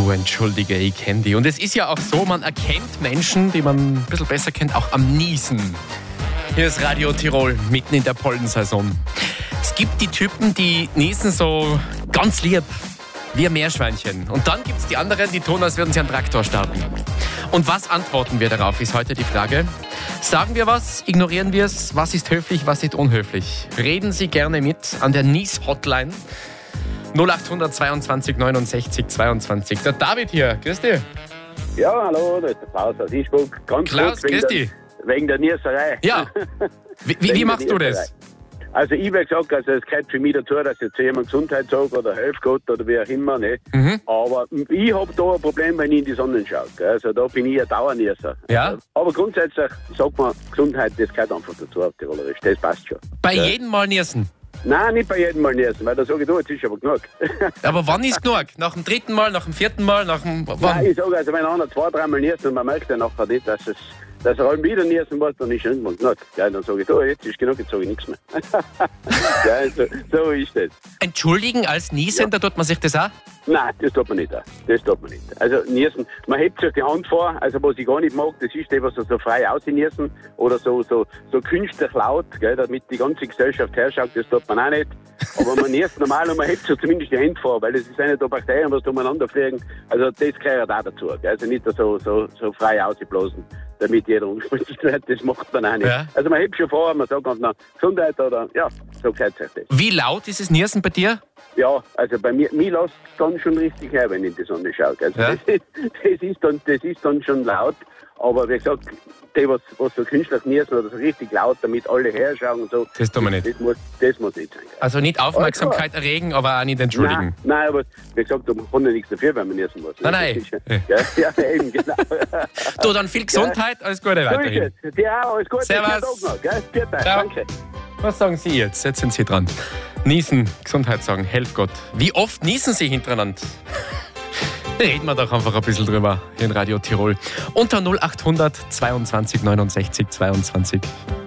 entschuldige, ich kenne die. Und es ist ja auch so, man erkennt Menschen, die man ein bisschen besser kennt, auch am Niesen. Hier ist Radio Tirol, mitten in der Pollensaison. Es gibt die Typen, die niesen so ganz lieb, wie ein Meerschweinchen. Und dann gibt es die anderen, die tun, als würden sie einen Traktor starten. Und was antworten wir darauf, ist heute die Frage. Sagen wir was, ignorieren wir es, was ist höflich, was ist unhöflich? Reden Sie gerne mit an der Nies-Hotline 0800 22 69 22. Der David hier, grüß dich. Ja, hallo, das ist der Klaus aus Innsbruck. Ganz Klaus, kurz grüß dich. Wegen der Nieserei. Ja, wie machst du das? Also ich will gesagt, also es gehört für mich dazu, dass ich zu jemandem Gesundheit sage oder helfe Gott oder wie auch immer. Ne? Aber ich habe da ein Problem, wenn ich in die Sonne schaue. Gell? Also da bin ich ein Dauernieser. Ja. Aber grundsätzlich sagt man, Gesundheit, das gehört einfach dazu auf Tirolerisch. Das passt schon. Bei jedem Mal niesen? Nein, nicht bei jedem Mal niesen, weil da sage ich, jetzt ist aber genug. Aber wann ist genug? Nach dem dritten Mal, nach dem vierten Mal, nach dem... Wann? Nein, ich sage, also wenn einer 2-3 Mal niest und man merkt dann nachher nicht, dass er halt wieder niesen muss, dann ist irgendwann genug. Ja, dann sage ich, jetzt ist genug, jetzt sage ich nichts mehr. Ja, so ist das. Entschuldigen als Niesender, tut man sich das auch? Nein, das tut man nicht. Das tut man nicht. Also niesen, man hebt sich die Hand vor, also was ich gar nicht mag, das ist etwas so frei ausniesen oder so künstlich laut, gell, damit die ganze Gesellschaft herschaut, das tut man auch nicht. Aber man niest normal und man hebt sich zumindest die Hände vor, weil es ist eine der Bakterien, was da umeinander fliegen. Also das gehört auch dazu. Gell. Also nicht so frei ausblasen, damit jeder umgespritzt wird, das macht man auch nicht. Ja. Also man hebt schon vor, man sagt einfach Gesundheit oder, ja, so gehört sich das. Wie laut ist das Niesen bei dir? Ja, also bei mir lässt es dann schon richtig her, wenn ich in die Sonne schaue. Also ja. das ist dann schon laut, aber wie gesagt, die, was so künstlich niesen oder so richtig laut, damit alle herschauen und so. Das tun wir nicht. Das muss nicht sein. Also nicht Aufmerksamkeit erregen, aber auch nicht entschuldigen. Nein, aber wie gesagt, da kann ja nichts dafür, wenn man niesen muss. Nein. Ja, eben, genau. Du, dann viel Gesundheit, alles Gute weiterhin. So ist es. Dir auch, alles Gute. Servus. Danke. Was sagen Sie jetzt? Jetzt sind Sie dran. Niesen, Gesundheit sagen, helf Gott. Wie oft niesen Sie hintereinander? Reden wir doch einfach ein bisschen drüber hier in Radio Tirol. Unter 0800 22 69 22.